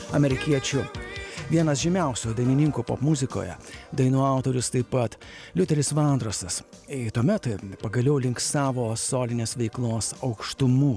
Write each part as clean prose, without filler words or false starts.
amerikiečių. Vienas žymiausių dainininkų popmuzikoje, dainų autorius taip pat Liuteris Vandrasas. Tuomet pagaliau link savo solinės veiklos aukštumų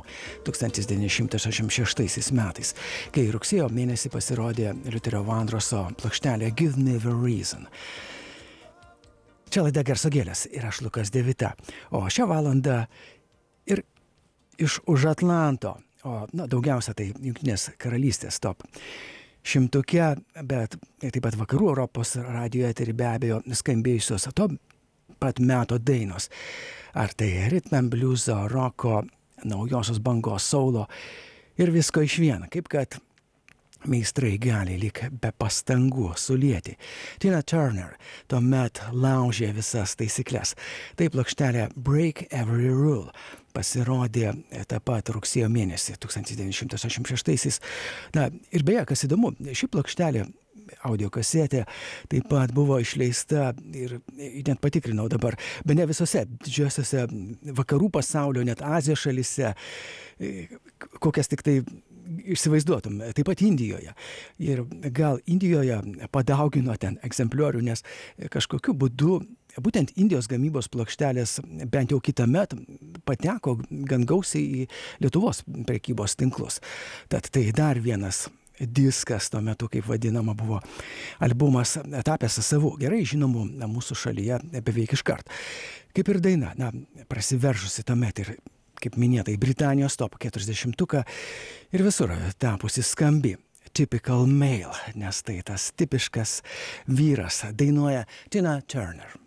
1966 metais, kai rugsėjo mėnesį pasirodė Liuterio Vandraso plokštelė Give Me the Reason. Čia laida Garso gėlės ir aš Lukas Devita. O šią valandą ir iš už Atlanto, daugiausia tai Jungtinės karalystės top šimtuke, bet taip pat vakarų Europos radijo etery be abejo skambėjusios to pat meto dainos. Ar tai rhythm and blueso, roko, naujosios bangos, saulo ir visko iš vieno, kaip kad meistrai gali lyg be pastangų sulieti. Tina Turner tuomet laužė visas taisykles. Tai plokštelė Break Every Rule pasirodė tą pat rugsėjo mėnesį 1966. Ir beje, kas įdomu, ši plokštelė audio kasetė taip pat buvo išleista ir net patikrinau dabar, bene visose didžiosiose vakarų pasaulio, net Azijos šalyse, kokias tik tai įsivaizduotum, taip pat Indijoje. Ir gal Indijoje padaugino ten egzempliorių, nes kažkokiu būdu būtent Indijos gamybos plokštelės bent jau kitąmet pateko gan gausiai į Lietuvos prekybos tinklus. Tad tai dar vienas diskas tuo metu, kaip vadinama, buvo albumas tapęs savų, gerai žinomų mūsų šalyje beveik iškart. Kaip ir daina, prasiveržusi tuomet ir, kaip minėta, į Britanijos top 40-tuką ir visur tapusi skambi. Typical male, nes tai tas tipiškas vyras, dainuoja Tina Turner.